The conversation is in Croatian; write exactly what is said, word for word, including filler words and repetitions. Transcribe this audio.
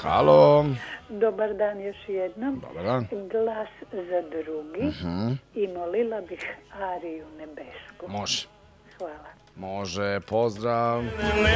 Halo. Dobar dan još jednom. Dobar dan. Glas za drugi Mhm. i molila bih Ariju nebesku. Može. Hvala. Može, pozdrav.